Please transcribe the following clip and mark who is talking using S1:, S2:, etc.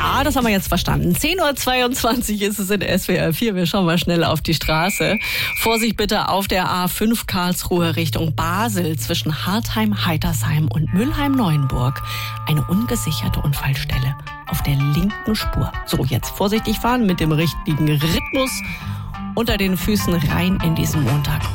S1: Ja, das haben wir jetzt verstanden. 10.22 Uhr ist es in SWR 4. Wir schauen mal schnell auf die Straße. Vorsicht bitte auf der A5 Karlsruhe Richtung Basel zwischen Hartheim, Heitersheim und Mülheim-Neuenburg. Eine ungesicherte Unfallstelle auf der linken Spur. So, jetzt vorsichtig fahren mit dem richtigen Rhythmus unter den Füßen rein in diesen Montag.